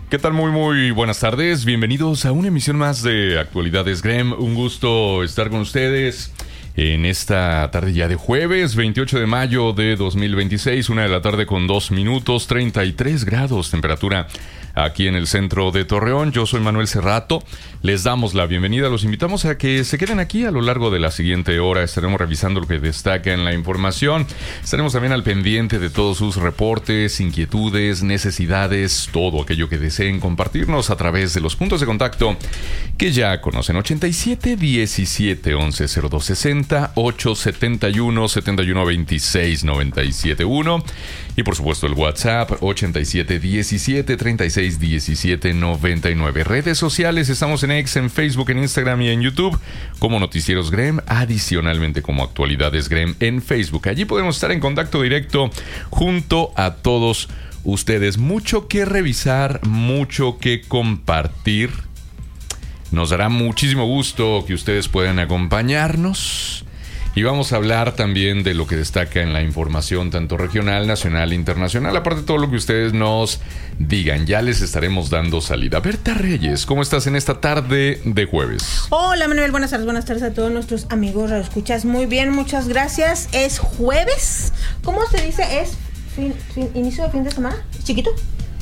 ¿Qué tal? Muy buenas tardes. Bienvenidos a una emisión más de Actualidades GREM. Un gusto estar con ustedes en esta tarde ya de jueves, 28 de mayo de 2026, 1 de la tarde con 2 minutos, 33 grados temperatura aquí en el centro de Torreón. Yo soy Manuel Cerrato. Les damos la bienvenida. Los invitamos a que se queden aquí a lo largo de la siguiente hora. Estaremos revisando lo que destaca en la información. Estaremos también al pendiente de todos sus reportes, inquietudes, necesidades, todo aquello que deseen compartirnos a través de los puntos de contacto que ya conocen. 87 17 11 02 60, 871 71 26 97 1 y por supuesto el WhatsApp 87 17 36 17 99. Redes sociales, estamos en X, en Facebook, en Instagram y en YouTube como Noticieros GREM, adicionalmente como Actualidades GREM en Facebook. Allí podemos estar en contacto directo junto a todos ustedes. Mucho que revisar, mucho que compartir. Nos dará muchísimo gusto que ustedes puedan acompañarnos. Y vamos a hablar también de lo que destaca en la información, tanto regional, nacional e internacional. Aparte de todo lo que ustedes nos digan, ya les estaremos dando salida. Berta Reyes, ¿cómo estás en esta tarde de jueves? Hola Manuel, buenas tardes a todos nuestros amigos. ¿Lo escuchas? Muy bien, muchas gracias. Es jueves. ¿Cómo se dice? ¿Es inicio de fin de semana? ¿Chiquito?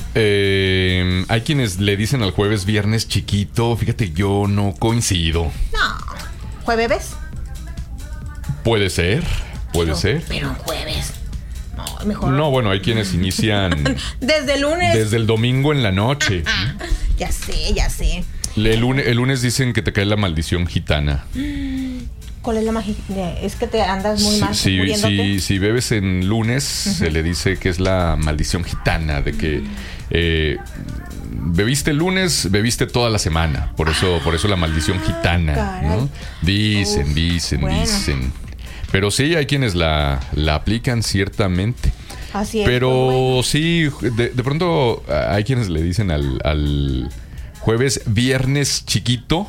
Hay quienes le dicen al jueves viernes chiquito. Fíjate, yo no coincido. No, ¿jueves? Puede ser. Pero jueves. No, mejor. No, bueno, hay quienes inician desde el lunes. Desde el domingo en la noche. Ya sé. El lunes dicen que te cae la maldición gitana. ¿Cuál es la magia? Es que te andas muy mal. Si bebes en lunes, se le dice que es la maldición gitana, de que bebiste el lunes, bebiste toda la semana. Por eso la maldición gitana, ¿no? Dicen. Pero sí, hay quienes la aplican ciertamente. Así es. Pero sí, de pronto hay quienes le dicen al jueves viernes chiquito.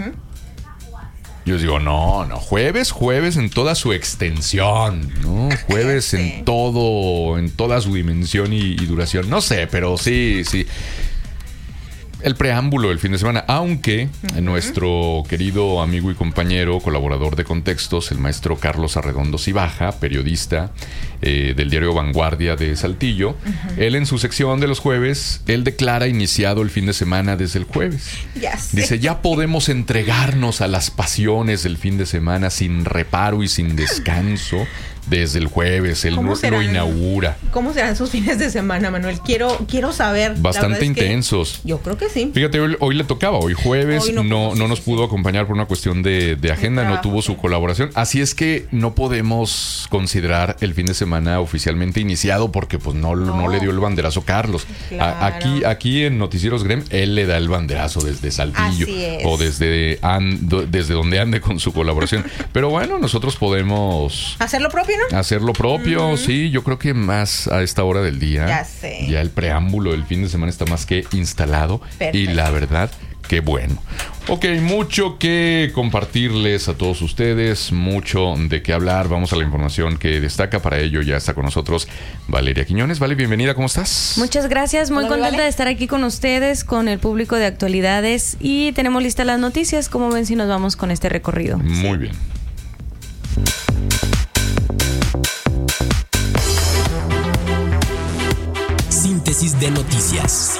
Yo digo, no, jueves en toda su extensión, ¿no? Jueves en toda su dimensión y duración. No sé, pero sí. El preámbulo del fin de semana, aunque nuestro querido amigo y compañero, colaborador de Contextos, el maestro Carlos Arredondo Cibaja, periodista del diario Vanguardia de Saltillo, él en su sección de los jueves, él declara iniciado el fin de semana desde el jueves. Ya sé. Dice, ya podemos entregarnos a las pasiones del fin de semana sin reparo y sin descanso. Desde el jueves, él lo inaugura. ¿Cómo serán sus fines de semana, Manuel? Quiero saber. Bastante intensos. Yo creo que sí. Fíjate, hoy le tocaba, hoy jueves, no nos pudo acompañar por una cuestión de agenda, no tuvo su colaboración. Así es que no podemos considerar el fin de semana oficialmente iniciado porque pues no le dio el banderazo Carlos. Claro. Aquí en Noticieros GREM, él le da el banderazo desde Saltillo. Así es. O desde donde ande con su colaboración. Pero bueno, nosotros podemos hacer lo propio, ¿no? Hacer lo propio, sí, yo creo que más a esta hora del día. Ya sé. Ya el preámbulo del fin de semana está más que instalado. Perfecto. Y la verdad, qué bueno. Ok, mucho que compartirles a todos ustedes, mucho de qué hablar. Vamos a la información que destaca. Para ello ya está con nosotros Valeria Quiñones. Vale, bienvenida, ¿cómo estás? Muchas gracias, muy contenta de estar aquí con ustedes, con el público de Actualidades. Y tenemos listas las noticias. ¿Cómo ven si nos vamos con este recorrido? Muy bien. Síntesis de noticias.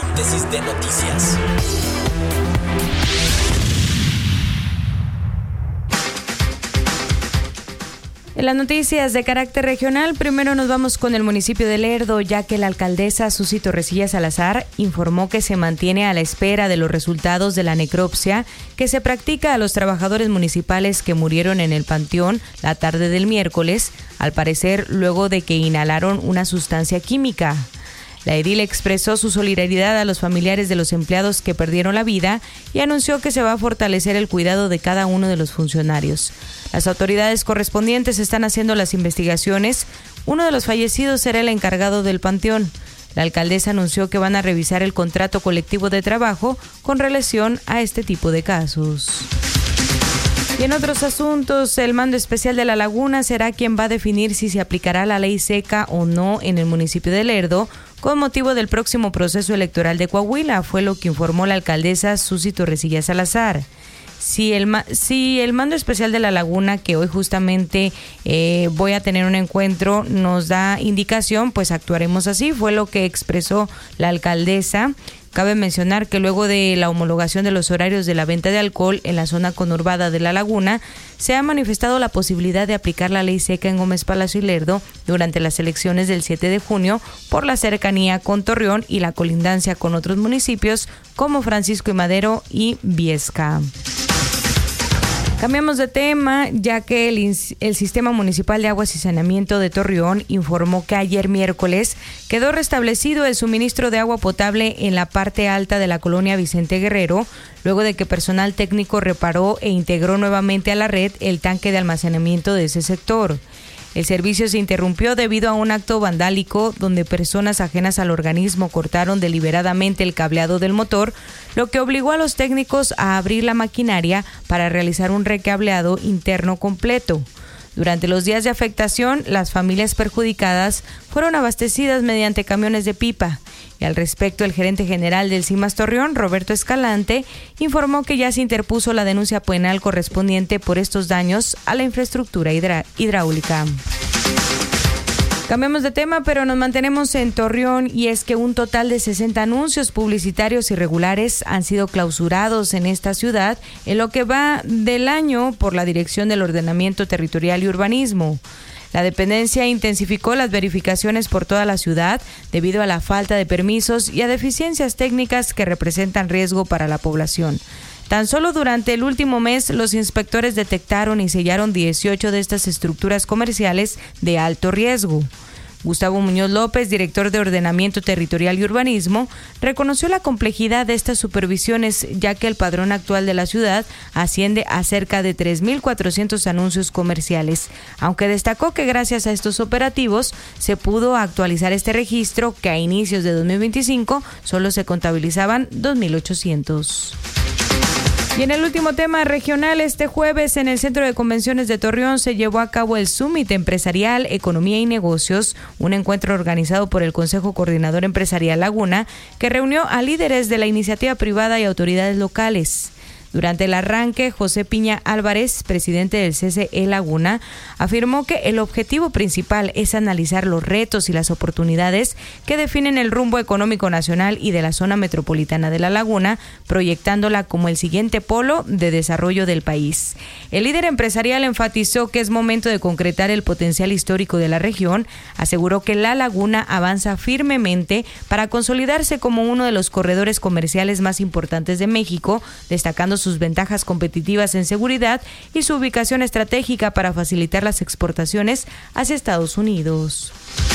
En las noticias de carácter regional, primero nos vamos con el municipio de Lerdo, ya que la alcaldesa Susi Torrecilla Salazar informó que se mantiene a la espera de los resultados de la necropsia que se practica a los trabajadores municipales que murieron en el panteón la tarde del miércoles, al parecer luego de que inhalaron una sustancia química. La edil expresó su solidaridad a los familiares de los empleados que perdieron la vida y anunció que se va a fortalecer el cuidado de cada uno de los funcionarios. Las autoridades correspondientes están haciendo las investigaciones. Uno de los fallecidos será el encargado del panteón. La alcaldesa anunció que van a revisar el contrato colectivo de trabajo con relación a este tipo de casos. Y en otros asuntos, el mando especial de La Laguna será quien va a definir si se aplicará la ley seca o no en el municipio de Lerdo con motivo del próximo proceso electoral de Coahuila, fue lo que informó la alcaldesa Susi Torrecilla Salazar. Si el mando especial de La Laguna, que hoy justamente voy a tener un encuentro, nos da indicación, pues actuaremos así, fue lo que expresó la alcaldesa. Cabe mencionar que luego de la homologación de los horarios de la venta de alcohol en la zona conurbada de La Laguna, se ha manifestado la posibilidad de aplicar la ley seca en Gómez Palacio y Lerdo durante las elecciones del 7 de junio por la cercanía con Torreón y la colindancia con otros municipios como Francisco y Madero y Viesca. Cambiamos de tema, ya que el Sistema Municipal de Aguas y Saneamiento de Torreón informó que ayer miércoles quedó restablecido el suministro de agua potable en la parte alta de la colonia Vicente Guerrero, luego de que personal técnico reparó e integró nuevamente a la red el tanque de almacenamiento de ese sector. El servicio se interrumpió debido a un acto vandálico donde personas ajenas al organismo cortaron deliberadamente el cableado del motor, lo que obligó a los técnicos a abrir la maquinaria para realizar un recableado interno completo. Durante los días de afectación, las familias perjudicadas fueron abastecidas mediante camiones de pipa. Y al respecto, el gerente general del CIMAS Torreón, Roberto Escalante, informó que ya se interpuso la denuncia penal correspondiente por estos daños a la infraestructura hidráulica. Cambiamos de tema, pero nos mantenemos en Torreón, y es que un total de 60 anuncios publicitarios irregulares han sido clausurados en esta ciudad en lo que va del año por la Dirección del Ordenamiento Territorial y Urbanismo. La dependencia intensificó las verificaciones por toda la ciudad debido a la falta de permisos y a deficiencias técnicas que representan riesgo para la población. Tan solo durante el último mes, los inspectores detectaron y sellaron 18 de estas estructuras comerciales de alto riesgo. Gustavo Muñoz López, director de Ordenamiento Territorial y Urbanismo, reconoció la complejidad de estas supervisiones, ya que el padrón actual de la ciudad asciende a cerca de 3.400 anuncios comerciales, aunque destacó que gracias a estos operativos se pudo actualizar este registro, que a inicios de 2025 solo se contabilizaban 2.800. Y en el último tema regional, este jueves en el Centro de Convenciones de Torreón se llevó a cabo el Summit Empresarial, Economía y Negocios, un encuentro organizado por el Consejo Coordinador Empresarial Laguna, que reunió a líderes de la iniciativa privada y autoridades locales. Durante el arranque, José Piña Álvarez, presidente del CCE Laguna, afirmó que el objetivo principal es analizar los retos y las oportunidades que definen el rumbo económico nacional y de la zona metropolitana de La Laguna, proyectándola como el siguiente polo de desarrollo del país. El líder empresarial enfatizó que es momento de concretar el potencial histórico de la región, aseguró que La Laguna avanza firmemente para consolidarse como uno de los corredores comerciales más importantes de México, destacando sus ventajas competitivas en seguridad y su ubicación estratégica para facilitar las exportaciones hacia Estados Unidos.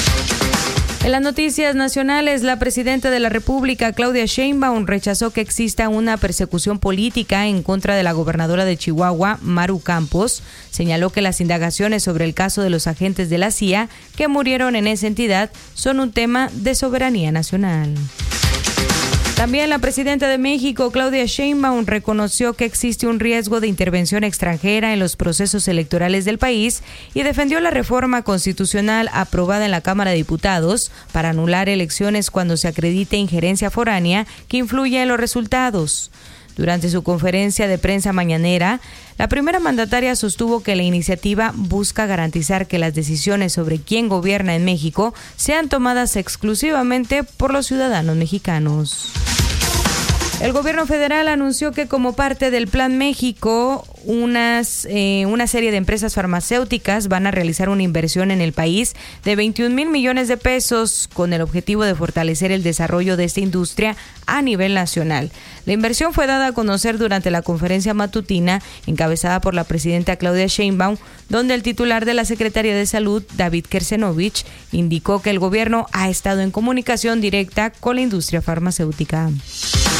En las noticias nacionales, la presidenta de la República, Claudia Sheinbaum, rechazó que exista una persecución política en contra de la gobernadora de Chihuahua, Maru Campos. Señaló que las indagaciones sobre el caso de los agentes de la CIA que murieron en esa entidad son un tema de soberanía nacional. También la presidenta de México, Claudia Sheinbaum, reconoció que existe un riesgo de intervención extranjera en los procesos electorales del país y defendió la reforma constitucional aprobada en la Cámara de Diputados para anular elecciones cuando se acredite injerencia foránea que influya en los resultados. Durante su conferencia de prensa mañanera, la primera mandataria sostuvo que la iniciativa busca garantizar que las decisiones sobre quién gobierna en México sean tomadas exclusivamente por los ciudadanos mexicanos. El gobierno federal anunció que como parte del Plan México, una serie de empresas farmacéuticas van a realizar una inversión en el país de 21,000 millones de pesos con el objetivo de fortalecer el desarrollo de esta industria a nivel nacional. La inversión fue dada a conocer durante la conferencia matutina encabezada por la presidenta Claudia Sheinbaum, donde el titular de la Secretaría de Salud, David Kersenovich, indicó que el gobierno ha estado en comunicación directa con la industria farmacéutica.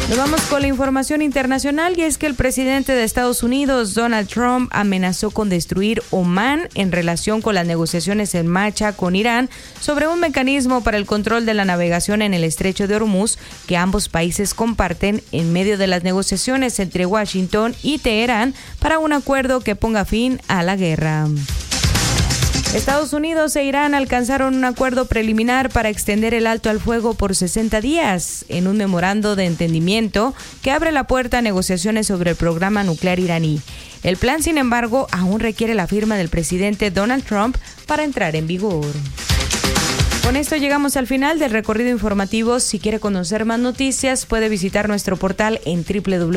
Nos vamos con la información internacional y es que el presidente de Estados Unidos, Donald Trump, amenazó con destruir Omán en relación con las negociaciones en marcha con Irán sobre un mecanismo para el control de la navegación en el estrecho de Hormuz que ambos países comparten en medio de las negociaciones entre Washington y Teherán para un acuerdo que ponga fin a la guerra. Estados Unidos e Irán alcanzaron un acuerdo preliminar para extender el alto al fuego por 60 días en un memorando de entendimiento que abre la puerta a negociaciones sobre el programa nuclear iraní. El plan, sin embargo, aún requiere la firma del presidente Donald Trump para entrar en vigor. Con esto llegamos al final del recorrido informativo. Si quiere conocer más noticias, puede visitar nuestro portal en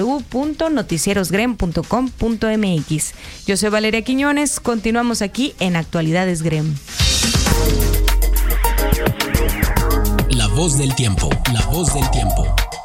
www.noticierosgrem.com.mx. Yo soy Valeria Quiñones. Continuamos aquí en Actualidades Grem. La voz del tiempo. La voz del tiempo.